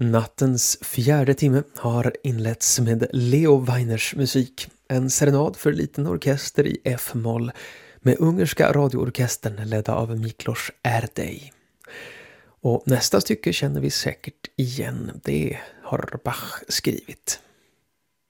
Nattens fjärde timme har inletts med Leo Weiners musik, en serenad för liten orkester i F-moll med ungerska radioorkestern ledda av Miklos Erdei. Och nästa stycke känner vi säkert igen, det har Bach skrivit.